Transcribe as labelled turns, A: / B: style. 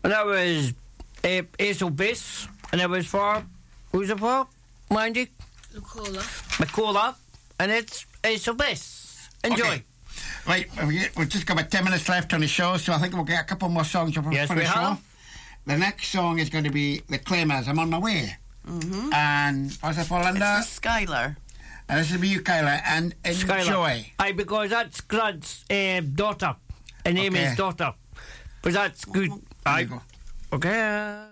A: And that was Ace of Base. And that was for, who's it for, Mandy? Nicola. And it's Ace of Base. Enjoy.
B: Okay. Right, we've just got about 10 minutes left on the show, so I think we'll get a couple more songs for
A: Yes,
B: the
A: we
B: show.
A: have.
B: The next song is going to be The Claymores, I'm on my way.
C: Mm-hmm.
B: And what's it for, Linda?
C: It's for Skylar.
B: And this will be you, Kyla, and enjoy.
A: Skylar. Aye, because that's Grant's daughter. Her name is daughter. But that's good.
B: There
A: Aye.
B: you go.
A: Okay.